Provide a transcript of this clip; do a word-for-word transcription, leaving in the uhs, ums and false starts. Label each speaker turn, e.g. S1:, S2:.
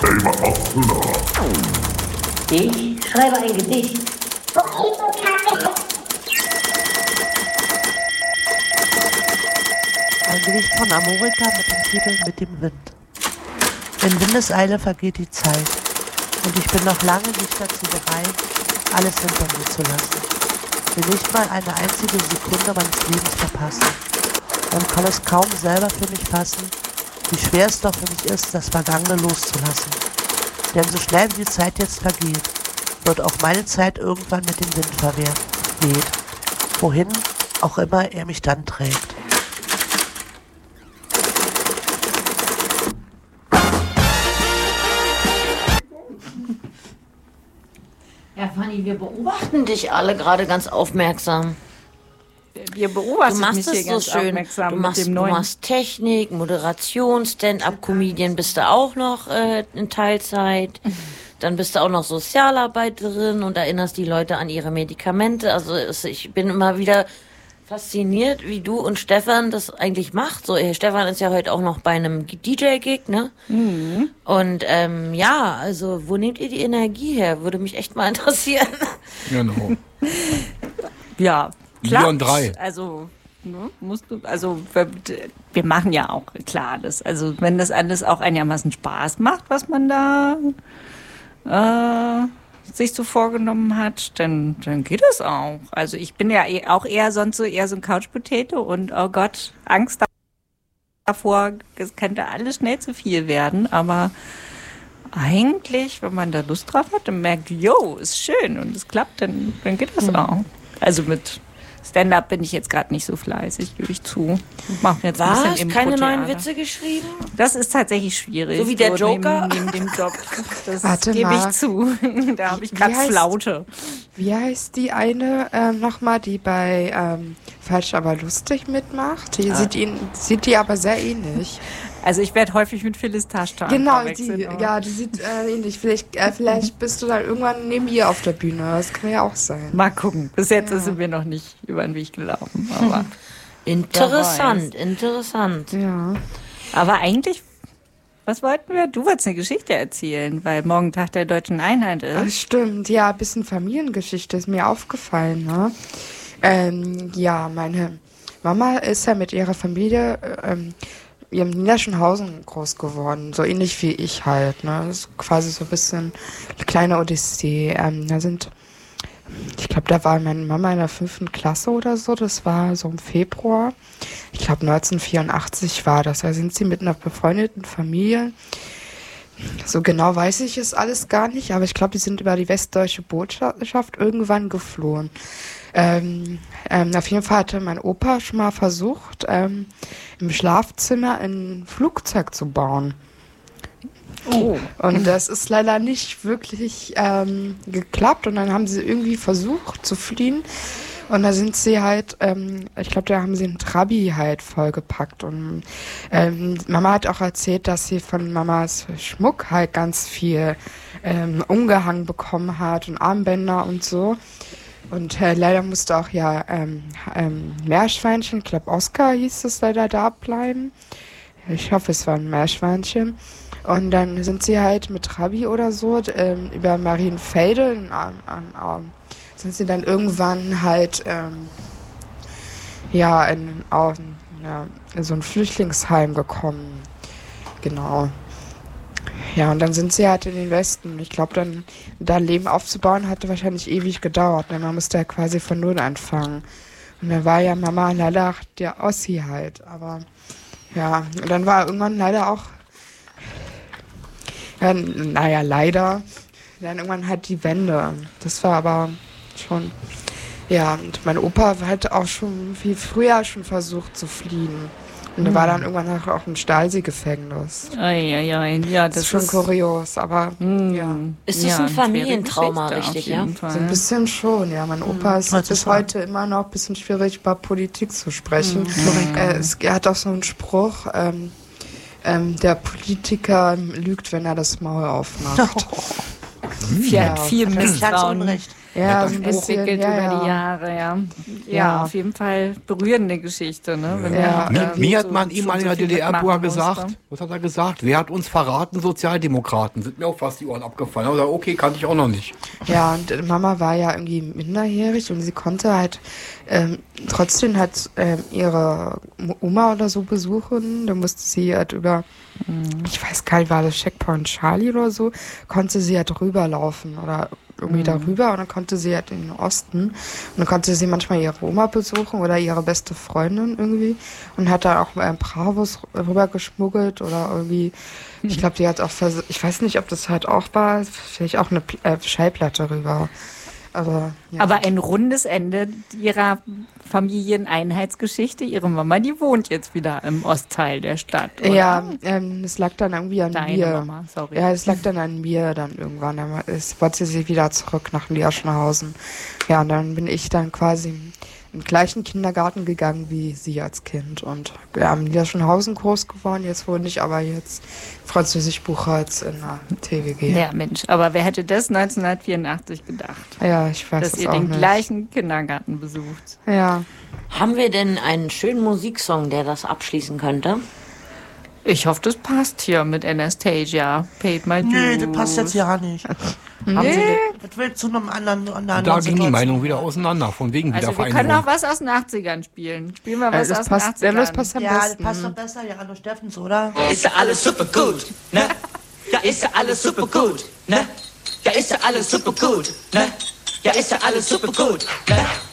S1: Ich schreibe ein Gedicht.
S2: Ein Gedicht von Amorika mit dem Titel Mit dem Wind. In Windeseile vergeht die Zeit und ich bin noch lange nicht dazu bereit, alles hinter mir zu lassen. Will nicht mal eine einzige Sekunde meines Lebens verpassen. Man kann es kaum selber für mich fassen, wie schwer es doch für mich ist, das Vergangene loszulassen. Denn so schnell wie die Zeit jetzt vergeht, wird auch meine Zeit irgendwann mit dem Wind verwehrt, weht, wohin auch immer er mich dann trägt.
S3: Ja, Fanny, wir beobachten dich alle gerade ganz aufmerksam.
S4: Wir beobachten
S3: Du machst
S4: mich
S3: es
S4: hier
S3: so
S4: ganz
S3: schön.
S4: aufmerksam
S3: Du
S4: mit
S3: machst,
S4: dem
S3: du
S4: neuen.
S3: machst Technik, Moderation, Stand-up-Comedian bist du auch noch äh, in Teilzeit. Dann bist du auch noch Sozialarbeiterin und erinnerst die Leute an ihre Medikamente. Also es, ich bin immer wieder fasziniert, wie du und Stefan das eigentlich macht. So, äh, Stefan ist ja heute auch noch bei einem D J-Gig, ne?
S4: Mhm.
S3: Und ähm, ja, also wo nehmt ihr die Energie her? Würde mich echt mal interessieren.
S5: Genau.
S4: Ja,
S5: Wir und
S4: klappt.
S5: drei.
S4: Also, ne, musst du, also wir, wir machen ja auch klar das. Also wenn das alles auch einigermaßen Spaß macht, was man da äh, sich so vorgenommen hat, dann, dann geht es auch. Also ich bin ja eh- auch eher sonst so eher so ein Couch-Potato und oh Gott, Angst davor, es könnte alles schnell zu viel werden, aber eigentlich, wenn man da Lust drauf hat und merkt, yo, ist schön und es klappt, dann, dann geht das auch. Also mit Stand-up bin ich jetzt gerade nicht so fleißig, gebe ich zu. Ich mache jetzt ein
S3: Was?
S4: bisschen
S3: Keine neuen
S4: Impro-Theater.
S3: Witze geschrieben?
S4: Das ist tatsächlich schwierig.
S3: So wie der Joker?
S4: Neben, neben dem Job. Das
S6: Warte
S4: gebe
S6: mal.
S4: ich zu. Da habe ich
S6: Wie
S4: gerade
S6: heißt-
S4: Flaute.
S6: Wie heißt die eine ähm, nochmal, die bei ähm, Falsch aber lustig mitmacht? Die sieht, ihn, sieht die aber sehr ähnlich.
S4: Also ich werde häufig mit Phyllis Taschtan
S6: Genau,
S4: verwechselt,
S6: die,
S4: aber-
S6: ja, die sieht äh, ähnlich. Vielleicht, äh, vielleicht bist du dann irgendwann neben ihr auf der Bühne. Das kann ja auch sein.
S4: Mal gucken. Bis jetzt
S6: Ja.
S4: sind wir noch nicht über den Weg gelaufen. Aber,
S3: Interessant, interessant.
S6: Ja.
S4: aber eigentlich, was wollten wir? Du wolltest eine Geschichte erzählen, weil morgen Tag der Deutschen Einheit
S6: Das
S4: ist.
S6: stimmt, ja, ein bisschen Familiengeschichte ist mir aufgefallen. Ne? Ähm, ja, meine Mama ist ja mit ihrer Familie ähm, im Niederschönhausen groß geworden, so ähnlich wie ich halt. Ne? Das ist quasi so ein bisschen eine kleine Odyssee. Ähm, da sind, ich glaube, da war meine Mama in der fünften Klasse oder so, das war so im Februar. Ich glaube, neunzehnhundertvierundachtzig war das. Da sind sie mit einer befreundeten Familie. So genau weiß ich es alles gar nicht, aber ich glaube, die sind über die westdeutsche Botschaft irgendwann geflohen. Ähm, ähm, auf jeden Fall hatte mein Opa schon mal versucht, ähm, im Schlafzimmer ein Flugzeug zu bauen.
S4: Oh.
S6: Und das ist leider nicht wirklich ähm, geklappt. Und dann haben sie irgendwie versucht zu fliehen. Und da sind sie halt, ähm, ich glaube, da haben sie einen Trabi halt vollgepackt. Und ähm, Mama hat auch erzählt, dass sie von Mamas Schmuck halt ganz viel ähm, umgehangen bekommen hat und Armbänder und so. Und äh, leider musste auch ja ähm, ähm, Meerschweinchen, ich glaube Oscar hieß es, leider da bleiben. Ich hoffe, es war ein Meerschweinchen. Und dann sind sie halt mit Trabi oder so ähm, über Marienfelde in, an, an, sind sie dann irgendwann halt ähm, ja, in, auf, ja, in so ein Flüchtlingsheim gekommen. Genau. Ja, und dann sind sie halt in den Westen. Ich glaube, dann da ein Leben aufzubauen, hatte wahrscheinlich ewig gedauert. Ne? Man musste ja quasi von Null anfangen. Und dann war ja Mama leider der Ossi halt. Aber ja, und dann war irgendwann leider auch, ja, naja, leider, dann irgendwann halt die Wende. Das war aber schon, ja, und mein Opa hat auch schon viel früher schon versucht zu fliehen. Und er war dann irgendwann auch im Stasi-Gefängnis.
S4: Ei, ei, ei. Ja,
S6: Das ist schon kurios, aber
S4: Mm,
S6: ja,
S3: Ist das
S4: ja,
S3: ein
S4: eine schwere
S3: Familientrauma,
S4: Geschichte auf
S3: richtig,
S4: jeden
S3: ja?
S4: Fall.
S6: so ein bisschen schon, ja. Mein Opa ist
S2: Das
S6: bis
S2: ist
S6: heute immer noch ein bisschen schwierig, über Politik zu sprechen. Äh, es, er hat auch so einen Spruch, ähm, ähm, der Politiker lügt, wenn er das Maul aufmacht.
S4: Viel,
S6: Ja.
S4: viel
S2: Ganz
S4: Misstrauen.
S2: unrecht.
S6: Ja,
S5: Netter
S6: so ein
S5: Spruch.
S6: bisschen,
S4: entwickelt
S6: ja,
S4: über
S6: ja.
S4: die Jahre, ja. Ja,
S6: Ja.
S4: auf jeden Fall berührende Geschichte, ne? Wenn
S6: Ja.
S4: man,
S5: Mir,
S4: ähm,
S5: mir hat
S4: so-
S5: mal ein
S4: schon
S5: ehemaliger
S4: so viel
S5: D D R-Bauer
S4: mitmachen
S5: gesagt,
S4: musste.
S5: was hat er gesagt? Wer hat uns verraten? Sozialdemokraten. Sind mir auch fast die Ohren abgefallen. Aber okay, kannte ich auch noch nicht.
S6: Ja, und äh, Mama war ja irgendwie minderjährig und sie konnte halt ähm, trotzdem halt ähm, ihre Oma oder so besuchen. Da musste sie halt über, ich weiß gar nicht, war das Checkpoint Charlie oder so, konnte sie halt rüberlaufen oder irgendwie darüber und dann konnte sie halt in den Osten und dann konnte sie manchmal ihre Oma besuchen oder ihre beste Freundin irgendwie und hat da auch mal ein Bravos rüber geschmuggelt oder irgendwie, ich glaube, die hat auch vers- ich weiß nicht, ob das halt auch war, vielleicht auch eine Pl- äh, Schallplatte rüber. Aber, ja.
S4: Aber ein rundes Ende ihrer Familieneinheitsgeschichte. Ihre Mama, die wohnt jetzt wieder im Ostteil der Stadt, oder?
S6: Ja, ähm, es lag dann irgendwie an
S4: Deine
S6: mir.
S4: Mama, sorry.
S6: Ja, es lag dann an mir dann irgendwann. Dann ist, wollte sie wieder zurück nach Lierschenhausen. Ja, und dann bin ich dann quasi im gleichen Kindergarten gegangen wie sie als Kind. Und ja, am Lierschenhausen groß geworden. Jetzt wohne ich aber jetzt Französisch Buchholz in der T W G.
S4: Ja, Mensch, aber wer hätte das neunzehnhundertvierundachtzig gedacht?
S6: Ja, ich weiß
S4: Dass
S6: es
S4: ihr
S6: auch
S4: den
S6: nicht.
S4: gleichen Kindergarten besucht.
S6: Ja.
S3: Haben wir denn einen schönen Musiksong, der das abschließen könnte?
S4: Ich hoffe, das passt hier mit Anastasia. Paid my dues.
S2: Nee, das passt jetzt ja nicht.
S3: Haben Sie denn-
S2: Das willst du einem anderen, einer anderen
S5: Da ging die
S2: Situation.
S5: Meinung wieder auseinander. Von wegen
S4: Also wir können
S5: Wiedervereinigung.
S4: auch was aus den achtzigern spielen. Spielen wir was
S6: Also
S4: aus
S6: das
S4: den
S6: passt, ja,
S4: achtzigern.
S6: das passt am
S2: Ja, das
S6: besten.
S2: passt doch besser, ja, Anno Steffens, oder?
S7: Ist ja alles super gut, ne? Ja, ist ja alles super gut, ne? Ja, ist ja alles super gut, ne? Ja, ist ja alles super gut, ne?